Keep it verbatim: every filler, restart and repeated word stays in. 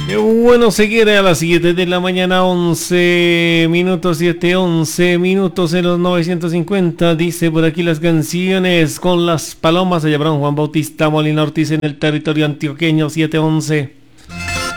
Eh, Bueno, se quiere a las siete de la mañana, once minutos, siete, once minutos en los novecientos cincuenta. Dice por aquí las canciones con las palomas. Allá para Juan Bautista Molina Ortiz en el territorio antioqueño, siete once.